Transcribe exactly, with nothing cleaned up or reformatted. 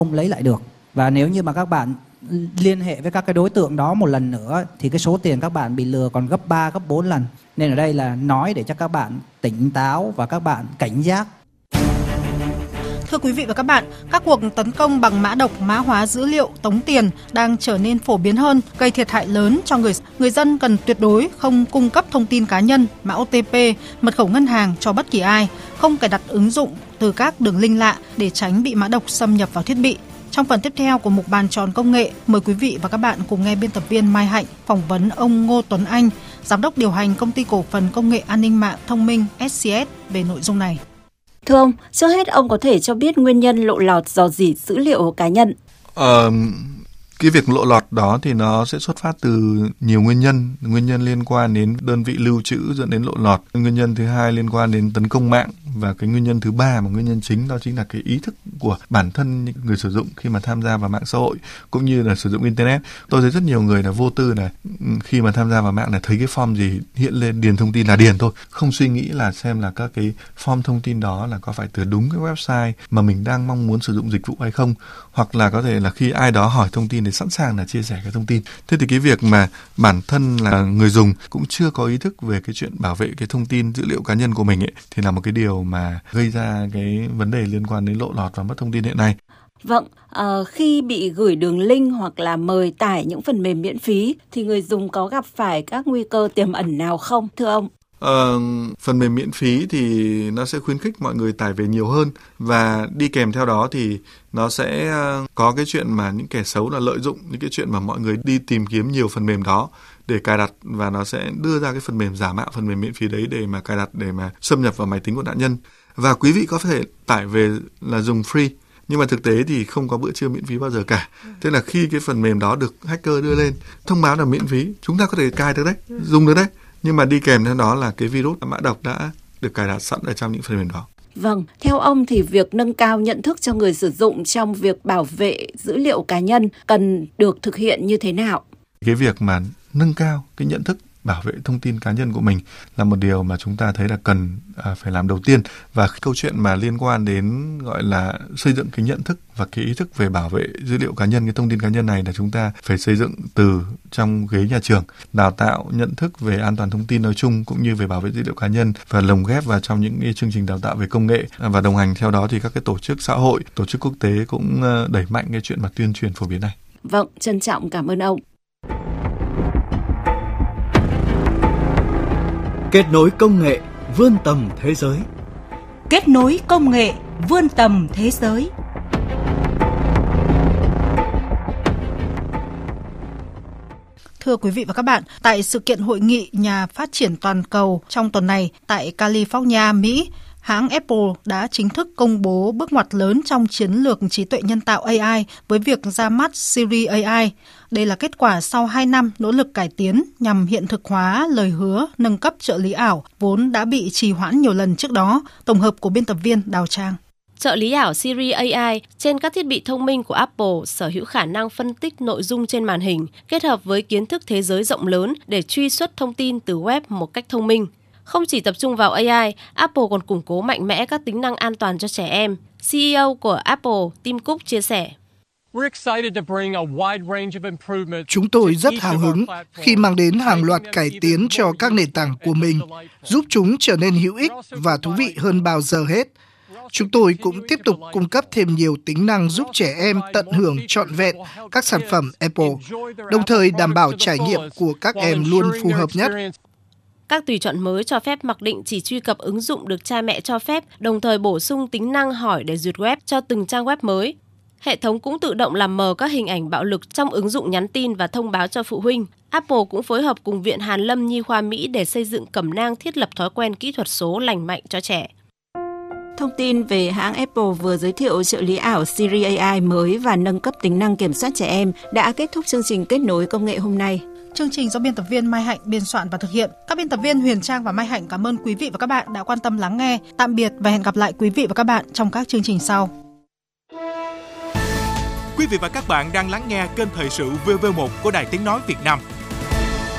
không lấy lại được. Và nếu như mà các bạn liên hệ với các cái đối tượng đó một lần nữa thì cái số tiền các bạn bị lừa còn gấp ba, gấp bốn lần. Nên ở đây là nói để cho các bạn tỉnh táo và các bạn cảnh giác. Thưa quý vị và các bạn, các cuộc tấn công bằng mã độc, mã hóa dữ liệu, tống tiền đang trở nên phổ biến hơn, gây thiệt hại lớn cho người người dân. Cần tuyệt đối không cung cấp thông tin cá nhân, mã ô tê pê, mật khẩu ngân hàng cho bất kỳ ai, không cài đặt ứng dụng từ các đường link lạ để tránh bị mã độc xâm nhập vào thiết bị. Trong phần tiếp theo của mục bàn tròn công nghệ, mời quý vị và các bạn cùng nghe biên tập viên Mai Hạnh phỏng vấn ông Ngô Tuấn Anh, giám đốc điều hành công ty cổ phần công nghệ an ninh mạng thông minh ét xê ét về nội dung này. Thưa ông, trước hết ông có thể cho biết nguyên nhân lộ lọt rò rỉ dữ liệu cá nhân? Ờ, cái việc lộ lọt đó thì nó sẽ xuất phát từ nhiều nguyên nhân. Nguyên nhân liên quan đến đơn vị lưu trữ dẫn đến lộ lọt. Nguyên nhân thứ hai liên quan đến tấn công mạng. Và cái nguyên nhân thứ ba mà nguyên nhân chính đó chính là cái ý thức của bản thân những người sử dụng khi mà tham gia vào mạng xã hội cũng như là sử dụng internet. Tôi thấy rất nhiều người là vô tư này, khi mà tham gia vào mạng là thấy cái form gì hiện lên điền thông tin là điền thôi, không suy nghĩ là xem là các cái form thông tin đó là có phải từ đúng cái website mà mình đang mong muốn sử dụng dịch vụ hay không, hoặc là có thể là khi ai đó hỏi thông tin thì sẵn sàng là chia sẻ cái thông tin. Thế thì cái việc mà bản thân là người dùng cũng chưa có ý thức về cái chuyện bảo vệ cái thông tin dữ liệu cá nhân của mình ấy, thì là một cái điều mà gây ra cái vấn đề liên quan đến lộ lọt và mất thông tin hiện nay. Vâng, uh, khi bị gửi đường link hoặc là mời tải những phần mềm miễn phí thì người dùng có gặp phải các nguy cơ tiềm ẩn nào không, thưa ông? Ờ, phần mềm miễn phí thì nó sẽ khuyến khích mọi người tải về nhiều hơn, và đi kèm theo đó thì nó sẽ có cái chuyện mà những kẻ xấu là lợi dụng những cái chuyện mà mọi người đi tìm kiếm nhiều phần mềm đó để cài đặt, và nó sẽ đưa ra cái phần mềm giả mạo phần mềm miễn phí đấy để mà cài đặt, để mà xâm nhập vào máy tính của nạn nhân. Và quý vị có thể tải về là dùng free, nhưng mà thực tế thì không có bữa trưa miễn phí bao giờ cả. Thế là khi cái phần mềm đó được hacker đưa lên thông báo là miễn phí, chúng ta có thể cài được đấy, dùng được đấy, nhưng mà đi kèm theo đó là cái virus mã độc đã được cài đặt sẵn ở trong những phần mềm đó. Vâng, theo ông thì việc nâng cao nhận thức cho người sử dụng trong việc bảo vệ dữ liệu cá nhân cần được thực hiện như thế nào? Cái việc mà nâng cao cái nhận thức bảo vệ thông tin cá nhân của mình là một điều mà chúng ta thấy là cần à, phải làm đầu tiên. Và câu chuyện mà liên quan đến gọi là xây dựng cái nhận thức và cái ý thức về bảo vệ dữ liệu cá nhân, cái thông tin cá nhân này là chúng ta phải xây dựng từ trong ghế nhà trường, đào tạo nhận thức về an toàn thông tin nói chung cũng như về bảo vệ dữ liệu cá nhân, và lồng ghép vào trong những cái chương trình đào tạo về công nghệ. Và đồng hành theo đó thì các cái tổ chức xã hội, tổ chức quốc tế cũng đẩy mạnh cái chuyện mà tuyên truyền phổ biến này. Vâng, trân trọng cảm ơn ông. Kết nối công nghệ vươn tầm thế giới. Kết nối công nghệ vươn tầm thế giới. Thưa quý vị và các bạn, tại sự kiện hội nghị nhà phát triển toàn cầu trong tuần này tại California, Mỹ, hãng Apple đã chính thức công bố bước ngoặt lớn trong chiến lược trí tuệ nhân tạo a i với việc ra mắt Siri a i. Đây là kết quả sau hai năm nỗ lực cải tiến nhằm hiện thực hóa lời hứa nâng cấp trợ lý ảo vốn đã bị trì hoãn nhiều lần trước đó. Tổng hợp của biên tập viên Đào Trang. Trợ lý ảo Siri a i trên các thiết bị thông minh của Apple sở hữu khả năng phân tích nội dung trên màn hình, kết hợp với kiến thức thế giới rộng lớn để truy xuất thông tin từ web một cách thông minh. Không chỉ tập trung vào a i, Apple còn củng cố mạnh mẽ các tính năng an toàn cho trẻ em. xê e ô của Apple, Tim Cook chia sẻ. Chúng tôi rất hào hứng khi mang đến hàng loạt cải tiến cho các nền tảng của mình, giúp chúng trở nên hữu ích và thú vị hơn bao giờ hết. Chúng tôi cũng tiếp tục cung cấp thêm nhiều tính năng giúp trẻ em tận hưởng trọn vẹn các sản phẩm Apple, đồng thời đảm bảo trải nghiệm của các em luôn phù hợp nhất. Các tùy chọn mới cho phép mặc định chỉ truy cập ứng dụng được cha mẹ cho phép, đồng thời bổ sung tính năng hỏi để duyệt web cho từng trang web mới. Hệ thống cũng tự động làm mờ các hình ảnh bạo lực trong ứng dụng nhắn tin và thông báo cho phụ huynh. Apple cũng phối hợp cùng Viện Hàn Lâm Nhi khoa Mỹ để xây dựng cẩm nang thiết lập thói quen kỹ thuật số lành mạnh cho trẻ. Thông tin về hãng Apple vừa giới thiệu trợ lý ảo Siri a i mới và nâng cấp tính năng kiểm soát trẻ em đã kết thúc chương trình Kết nối công nghệ hôm nay. Chương trình do biên tập viên Mai Hạnh biên soạn và thực hiện. Các biên tập viên Huyền Trang và Mai Hạnh cảm ơn quý vị và các bạn đã quan tâm lắng nghe. Tạm biệt và hẹn gặp lại quý vị và các bạn trong các chương trình sau. Quý vị và các bạn đang lắng nghe kênh thời sự vê vê một của Đài Tiếng nói Việt Nam.